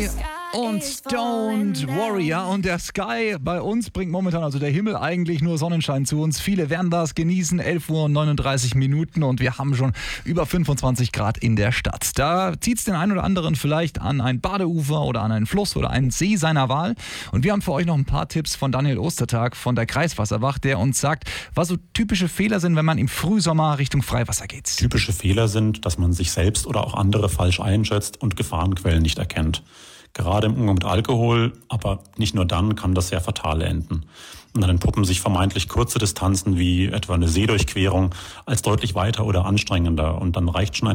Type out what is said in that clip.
Sky und Stoned Warrior. Und der Sky bei uns bringt momentan, also der Himmel, eigentlich nur Sonnenschein zu uns. Viele werden das genießen, 11:39 Uhr und wir haben schon über 25 Grad in der Stadt. Da zieht es den einen oder anderen vielleicht an ein Badeufer oder an einen Fluss oder einen See seiner Wahl. Und wir haben für euch noch ein paar Tipps von Daniel Ostertag von der Kreiswasserwacht, der uns sagt, was so typische Fehler sind, wenn man im Frühsommer Richtung Freiwasser geht. Typische Fehler sind, dass man sich selbst oder auch andere falsch einschätzt und Gefahrenquellen nicht erkennt. Gerade im Umgang mit Alkohol, aber nicht nur dann, kann das sehr fatal enden. Und dann entpuppen sich vermeintlich kurze Distanzen wie etwa eine Seedurchquerung als deutlich weiter oder anstrengender. Und dann reicht schon ein